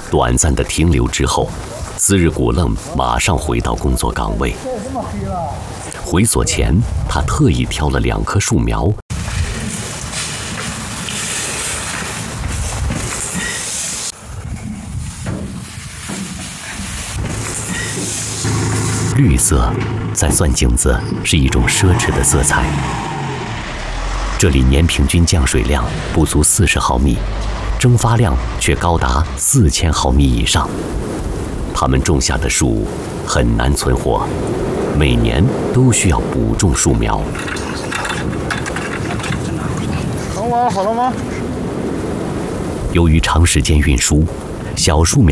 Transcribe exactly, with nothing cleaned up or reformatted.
短暂的停留之后，斯日古楞马上回到工作岗位。回所前，他特意挑了两棵树苗，绿色在算井子是一种奢侈的色彩。这里年平均降水量不足四十毫米，蒸发量却高达四千毫米以上。他们种下的树很难存活，每年都需要补种树苗。 好吗？好了吗？ 由于长时间运输，小树苗